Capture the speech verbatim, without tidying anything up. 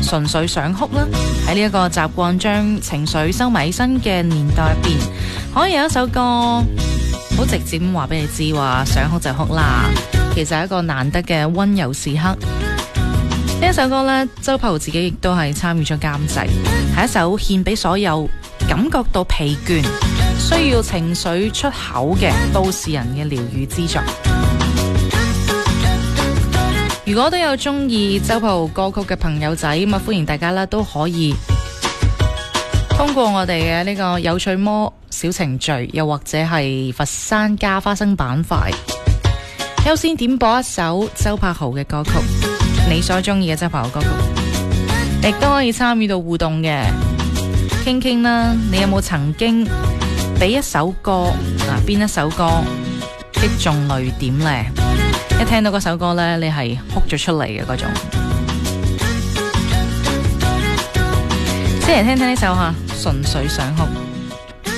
純粹想哭啦。喺呢一個習慣將情緒收埋身嘅年代入邊，可以有一首歌好直接咁話俾你知，話想哭就哭啦。其實係一個難得嘅溫柔時刻。呢一首歌呢，周柏豪自己亦都係參與咗監製，係一首獻俾所有感覺到疲倦、需要情緒出口嘅都市人嘅療癒之作。如果都有中意周柏豪歌曲嘅朋友仔，咁啊歡迎大家啦，都可以通過我哋嘅呢個有趣魔小程序，又或者係佛山加花生板塊，優先點播一首周柏豪嘅歌曲，你所中意嘅周柏豪歌曲，亦都可以參與到互動嘅，傾傾啦。你有冇曾經俾一首歌啊，邊一首歌擊中淚點呢？一聽到嗰首歌呢，你係哭咗出嚟嘅嗰種。先嚟聽聽呢首吓，純粹想哭。